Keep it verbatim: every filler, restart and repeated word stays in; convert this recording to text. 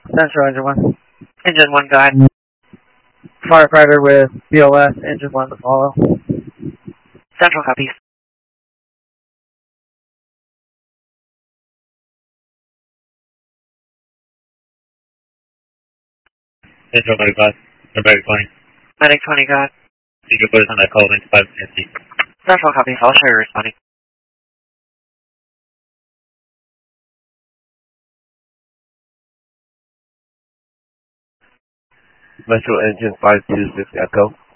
Central Engine one. Engine one guide. Firefighter with B O S, Engine one to follow. Central copies. Central thirty-five, November twenty. Medic twenty guide. You can put us on that call in five fifty. Central copies, I'll show you responding. Metro Engine five two six Echo.